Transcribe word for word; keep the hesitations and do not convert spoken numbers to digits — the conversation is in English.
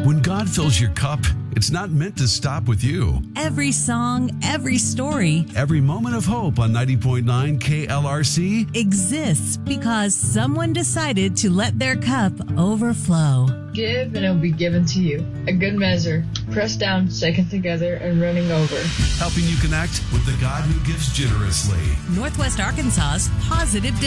When God fills your cup, it's not meant to stop with you. Every song, every story Every moment of hope on ninety point nine K L R C exists because someone decided to let their cup overflow. Give, and it will be given to you. A good measure, pressed down, shaken together, and running over. helping you connect with the God who gives generously. Northwest Arkansas's Positive